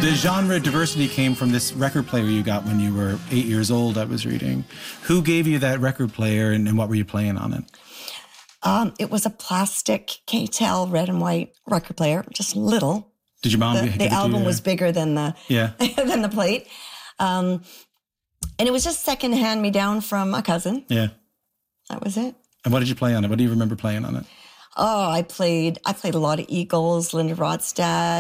The genre diversity came from this record player you got when you were 8 years old, I was reading. Who gave you that record player and what were you playing on it? It was a plastic K-Tel red and white record player, just little. Did your mom give it to The you? album was bigger than the Yeah. than the plate. And it was just second-hand me down from a cousin. Yeah. That was it. And what did you play on it? What do you remember playing on it? Oh, I played a lot of Eagles, Linda Ronstadt.